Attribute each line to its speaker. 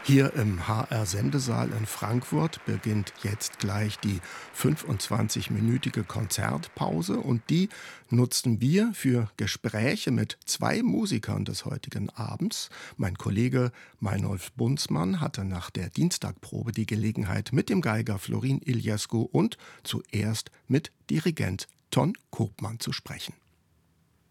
Speaker 1: Hier im HR-Sendesaal in Frankfurt beginnt jetzt gleich die 25-minütige Konzertpause und die nutzten wir für Gespräche mit zwei Musikern des heutigen Abends. Mein Kollege Meinolf Bunzmann hatte nach der Dienstagprobe die Gelegenheit, mit dem Geiger Florin Iliescu und zuerst mit Dirigent Ton Koopman zu sprechen.